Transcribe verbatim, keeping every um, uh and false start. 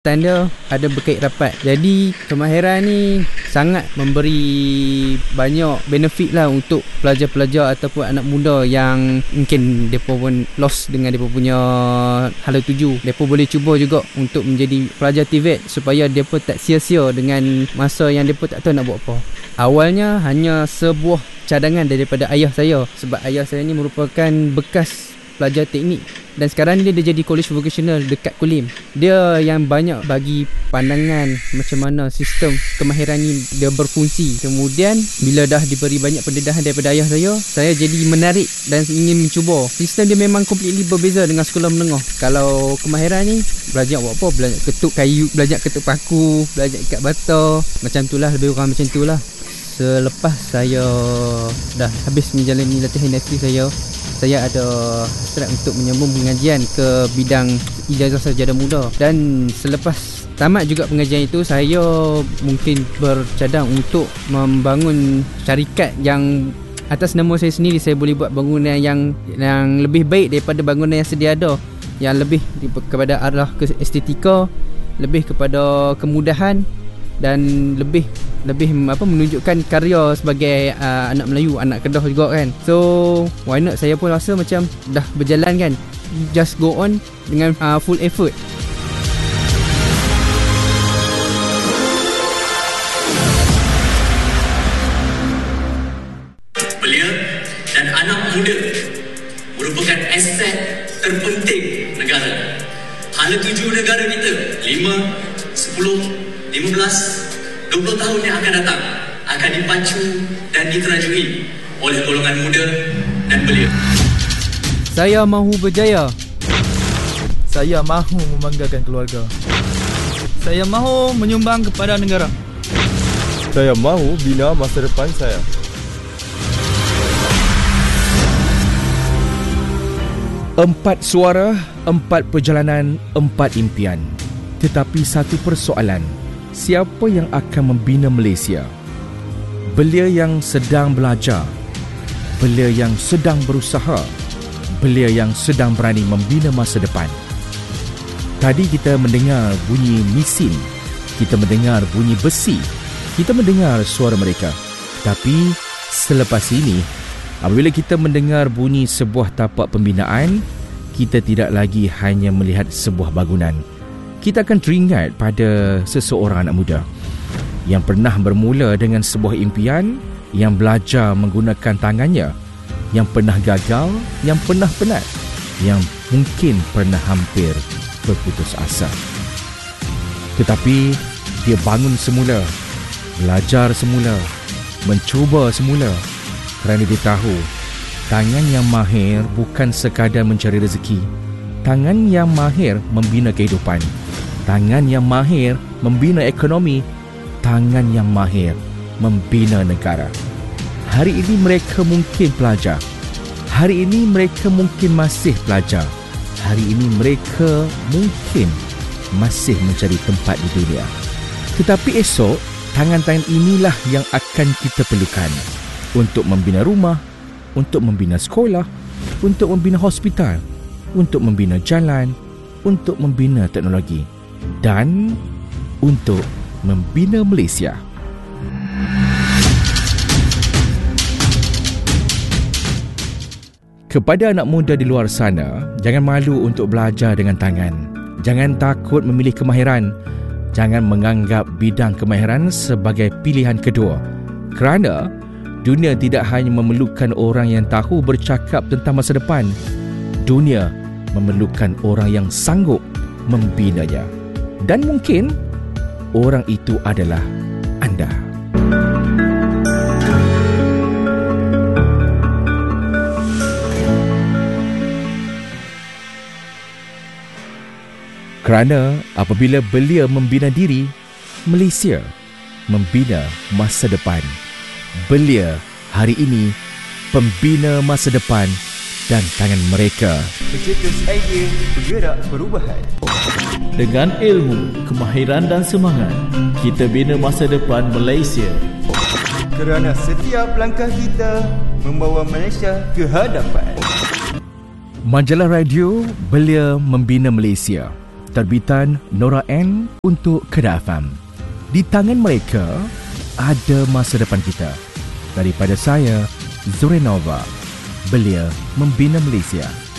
Tanda ada berkait rapat. Jadi kemahiran ni sangat memberi banyak benefit lah untuk pelajar-pelajar ataupun anak muda yang mungkin mereka pun lost dengan mereka punya hala tuju. Mereka boleh cuba juga untuk menjadi pelajar T V E T supaya mereka tak sia-sia dengan masa yang mereka tak tahu nak buat apa. Awalnya hanya sebuah cadangan daripada ayah saya, sebab ayah saya ni merupakan bekas pelajar teknik dan sekarang ni dia jadi college vocational dekat Kulim. Dia yang banyak bagi pandangan macam mana sistem kemahiran ni dia berfungsi. Kemudian bila dah diberi banyak pendedahan daripada ayah saya, saya jadi menarik dan ingin mencuba. Sistem dia memang completely berbeza dengan sekolah menengah. Kalau kemahiran ni belajar buat apa? Belajar ketuk kayu, belajar ketuk paku, belajar ikat bata, macam tu lah, lebih kurang macam tu lah. Selepas saya dah habis menjalani latihan industri saya, saya ada hasrat untuk menyambung pengajian ke bidang ijazah sarjana muda. Dan selepas tamat juga pengajian itu, saya mungkin bercadang untuk membangun syarikat yang atas nama saya sendiri. Saya boleh buat bangunan yang yang lebih baik daripada bangunan yang sedia ada, yang lebih kepada arah ke estetika, lebih kepada kemudahan dan lebih lebih apa menunjukkan karya sebagai uh, anak Melayu, anak Kedah juga kan. So why not, saya pun rasa macam dah berjalan kan, just go on dengan uh, full effort. Belia dan anak muda merupakan aset terpenting negara. Hala tuju negara kita lima, sepuluh, lima belas, dua puluh tahun yang akan datang akan dipacu dan diterajui oleh golongan muda dan belia. Saya mahu berjaya. Saya mahu membanggakan keluarga. Saya mahu menyumbang kepada negara. Saya mahu bina masa depan saya. Empat suara, empat perjalanan, empat impian. Tetapi satu persoalan, siapa yang akan membina Malaysia? Belia yang sedang belajar, belia yang sedang berusaha, belia yang sedang berani membina masa depan. Tadi kita mendengar bunyi mesin, kita mendengar bunyi besi, kita mendengar suara mereka. Tapi selepas ini, apabila kita mendengar bunyi sebuah tapak pembinaan, kita tidak lagi hanya melihat sebuah bangunan. Kita akan teringat pada seseorang anak muda yang pernah bermula dengan sebuah impian, yang belajar menggunakan tangannya, yang pernah gagal, yang pernah penat, yang mungkin pernah hampir berputus asa. Tetapi dia bangun semula, belajar semula, mencuba semula, kerana dia tahu tangan yang mahir bukan sekadar mencari rezeki. Tangan yang mahir membina kehidupan. Tangan yang mahir membina ekonomi. Tangan yang mahir membina negara. Hari ini mereka mungkin pelajar. Hari ini mereka mungkin masih pelajar. Hari ini mereka mungkin masih mencari tempat di dunia. Tetapi esok, tangan-tangan inilah yang akan kita perlukan untuk membina rumah, untuk membina sekolah, untuk membina hospital, untuk membina jalan, untuk membina teknologi dan untuk membina Malaysia. Kepada anak muda di luar sana, jangan malu untuk belajar dengan tangan. Jangan takut memilih kemahiran. Jangan menganggap bidang kemahiran sebagai pilihan kedua. Kerana dunia tidak hanya memerlukan orang yang tahu bercakap tentang masa depan. Dunia memerlukan orang yang sanggup membinanya. Dan mungkin orang itu adalah anda. Kerana apabila belia membina diri, Malaysia membina masa depan. Belia hari ini pembina masa depan dan tangan mereka Pencetus idea bergerak perubahan. Dengan ilmu, kemahiran dan semangat, kita bina masa depan Malaysia. Kerana setiap langkah kita membawa Malaysia ke hadapan. Majalah radio Belia Membina Malaysia. terbitan Nora N untuk Kedah F M. Di tangan mereka ada masa depan kita. Daripada saya, Zorenova, belia membina Malaysia.